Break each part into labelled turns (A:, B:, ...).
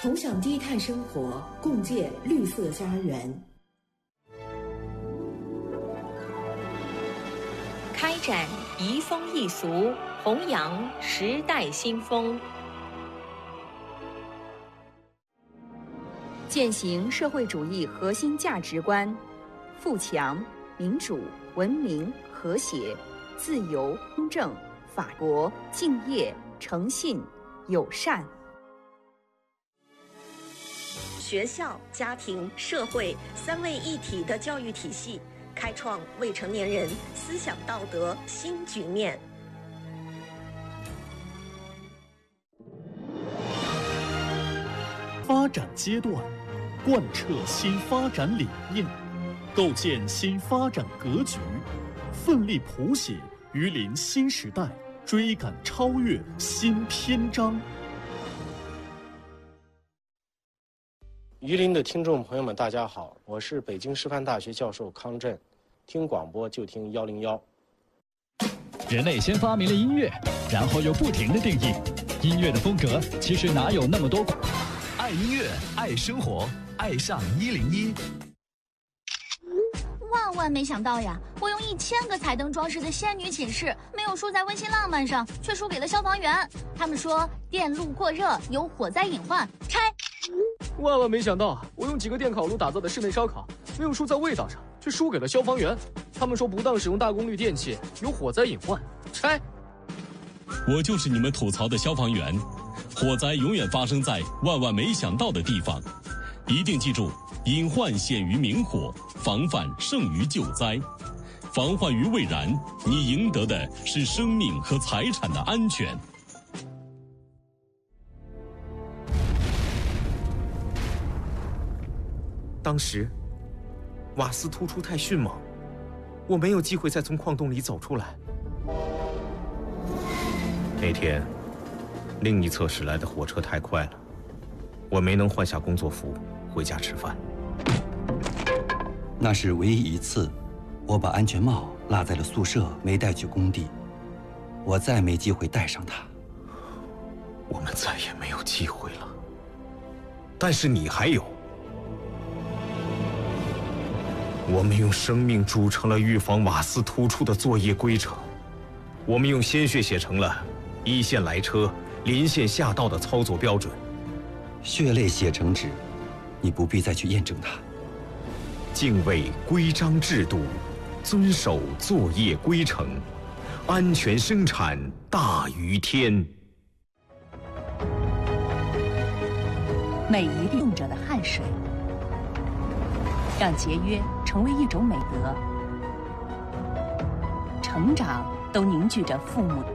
A: 同享低碳生活，共建绿色家园。
B: 开展移风易俗，弘扬时代新风，
C: 践行社会主义核心价值观：富强、民主、文明、和谐、自由、公正、法国、敬业、诚信、友善。
D: 学校、家庭、社会三位一体的教育体系，开创未成年人思想道德新局面。
E: 发展阶段，贯彻新发展理念，构建新发展格局，奋力谱写榆林新时代追赶超越新篇章。
F: 榆林的听众朋友们，大家好，我是北京师范大学教授康震，听广播就听101。
G: 人类先发明了音乐，然后又不停地定义音乐的风格，其实哪有那么多？爱音乐，爱生活，爱上101。
H: 万没想到呀，我用1000个彩灯装饰的仙女寝室，没有输在温馨浪漫上，却输给了消防员。他们说电路过热有火灾隐患，拆。
I: 万没想到，我用几个电烤炉打造的室内烧烤，没有输在味道上，却输给了消防员。他们说不当使用大功率电器有火灾隐患，拆。
J: 我就是你们吐槽的消防员，火灾永远发生在万没想到的地方，一定记住，隐患显于明火，防范胜于救灾。防患于未然，你赢得的是生命和财产的安全。
K: 当时瓦斯突出太迅猛，我没有机会再从矿洞里走出来。那天另一侧驶来的火车太快了，我没能换下工作服回家吃饭。
L: 那是唯一一次我把安全帽落在了宿舍，没带去工地，我再没机会戴上它。
K: 我们再也没有机会了，但是你还有。我们用生命铸成了预防瓦斯突出的作业规程，我们用鲜血写成了一线来车、临线下道的操作标准。
L: 血泪写成纸，你不必再去验证它。
K: 敬畏规章制度，遵守作业规程，安全生产大于天。
M: 每一滴用者的汗水，让节约成为一种美德。成长都凝聚着父母，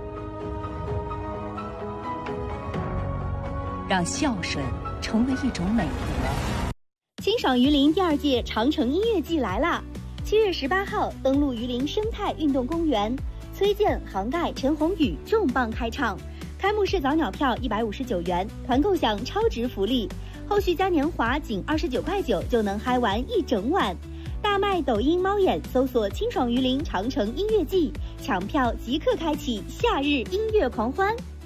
M: 让孝顺成为一种美德。
N: 清爽榆林第2届长城音乐季来啦！7月18号登陆榆林生态运动公园，崔健、杭盖、陈鸿宇重磅开唱。开幕式早鸟票159元，团购享超值福利，后续嘉年华仅29.9块就能嗨完一整晚。大麦抖音猫眼搜索清爽榆林长城音乐季，抢票即刻开启夏日音乐狂欢。